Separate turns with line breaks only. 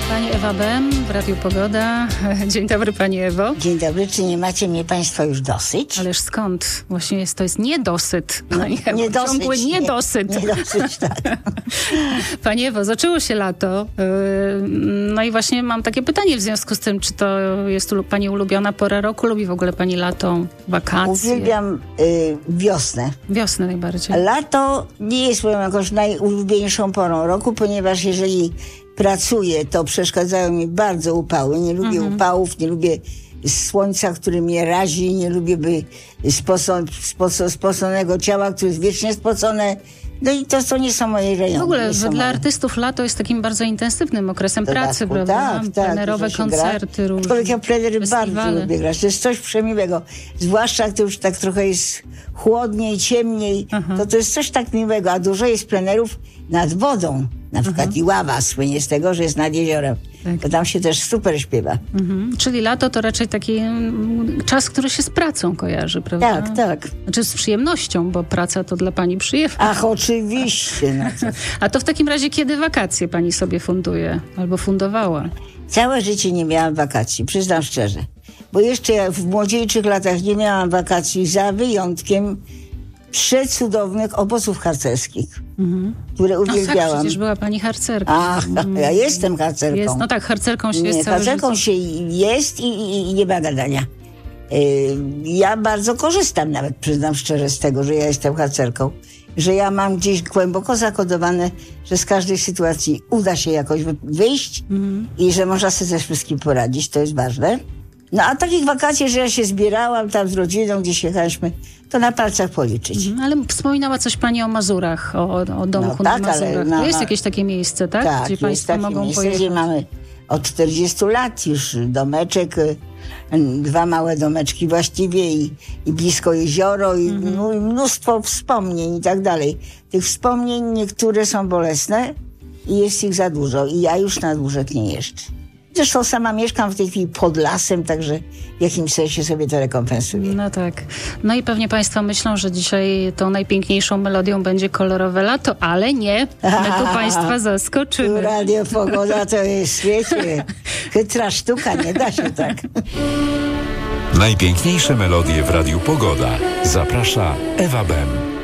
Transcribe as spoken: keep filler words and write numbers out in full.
Pani Ewa Bem w Radiu Pogoda. Dzień dobry, Pani Ewo.
Dzień dobry. Czy nie macie mnie Państwo już dosyć?
Ależ skąd? Właśnie jest, to jest niedosyt.
No,
Pani Ewo.
niedosyć.
Ciągły niedosyt.
Nie, niedosyć, tak.
Pani Ewo, zaczęło się lato. No i właśnie mam takie pytanie w związku z tym, czy to jest Pani ulubiona pora roku? Lubi w ogóle Pani lato, wakacje?
Uwielbiam y, wiosnę.
Wiosnę najbardziej.
Lato nie jest moją jakąś najulubieńszą porą roku, ponieważ jeżeli pracuję, to przeszkadzają mi bardzo upały. Nie lubię mhm. upałów, nie lubię słońca, które mnie razi, nie lubię by sposo, sposo, spoconego ciała, które jest wiecznie spocone. No i to, to nie są moje rejony.
W ogóle
dla
moje.
artystów
lato jest takim bardzo intensywnym okresem
to
pracy,
tak,
prawda?
Tak, tak.
Plenerowe koncerty różne.
Aczkolwiek ja plenery bardzo lubię grać. To jest coś przemiłego. Zwłaszcza, jak to już tak trochę jest chłodniej, ciemniej, Aha. to to jest coś tak miłego. A dużo jest plenerów nad wodą. Na przykład Aha. Iława słynie z tego, że jest nad jeziorem. Tak. To tam się też super śpiewa. Mhm.
Czyli lato to raczej taki czas, który się z pracą kojarzy, prawda?
Tak, tak.
Znaczy z przyjemnością, bo praca to dla Pani przyjemność.
Ach, oczywiście. No to...
A to w takim razie kiedy wakacje Pani sobie funduje? Albo fundowała?
Całe życie nie miałam wakacji, przyznam szczerze. Bo jeszcze w młodzieńczych latach nie miałam wakacji za wyjątkiem przecudownych obozów harcerskich, mhm. które uwielbiałam.
No tak, przecież była Pani harcerką.
Ach, ja jestem harcerką.
Jest, no tak, harcerką się
nie,
jest całe
harcerką
życie.
się jest i, i, i nie ma gadania. Yy, ja bardzo korzystam nawet, przyznam szczerze, z tego, że ja jestem harcerką. Że ja mam gdzieś głęboko zakodowane, że z każdej sytuacji uda się jakoś wyjść mhm. i że można sobie ze wszystkim poradzić, to jest ważne. No a takich wakacji, że ja się zbierałam tam z rodziną, gdzieś jechaliśmy, to na palcach policzyć.
Mhm, ale wspominała coś Pani o Mazurach, o, o domku
no, tak,
na Mazurach.
Na,
to jest jakieś takie miejsce, tak?
Tak,
gdzie
jest
Państwo
takie
mogą
miejsce,
pojechać.
gdzie mamy od czterdziestu lat już domeczek, dwa małe domeczki właściwie i, i blisko jezioro i, mhm. no, i mnóstwo wspomnień i tak dalej. Tych wspomnień niektóre są bolesne i jest ich za dużo i ja już na dłużek nie jeżdżę. Zresztą sama mieszkam w tej chwili pod lasem, także w jakimś sensie sobie to rekompensuję.
No tak. No i pewnie Państwo myślą, że dzisiaj tą najpiękniejszą melodią będzie kolorowe lato, ale nie. My tu Państwa zaskoczymy.
Radio Pogoda to jest, wiecie, chytra sztuka, nie da się tak.
Najpiękniejsze melodie w Radiu Pogoda. Zaprasza Ewa Bem.